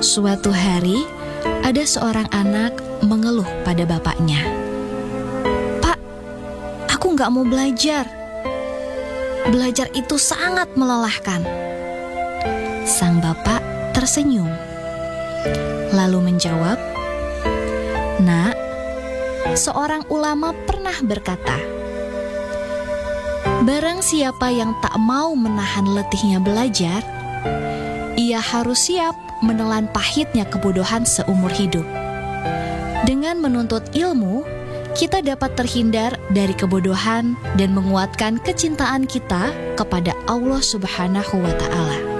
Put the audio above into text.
Suatu hari, ada seorang anak mengeluh pada bapaknya. "Pak, aku gak mau belajar. Belajar itu sangat melelahkan." Sang bapak tersenyum, lalu menjawab, "Nak, seorang ulama pernah berkata, barang siapa yang tak mau menahan letihnya belajar, ia harus siap menelan pahitnya kebodohan seumur hidup. Dengan menuntut ilmu, kita dapat terhindar dari kebodohan dan menguatkan kecintaan kita kepada Allah Subhanahu wa Ta'ala."